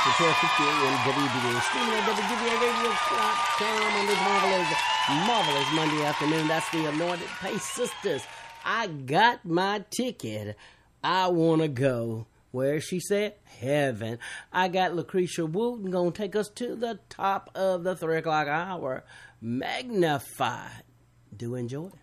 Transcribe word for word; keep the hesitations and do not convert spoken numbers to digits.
The twelve fifty A M W B A, streaming at W B A radio dot com on this marvelous, marvelous Monday afternoon. That's the Anointed Pace Sisters. I got my ticket. I want to go. Where she said? Heaven. I got Lucretia Wooten going to take us to the top of the three o'clock hour. Magnified. Do enjoy.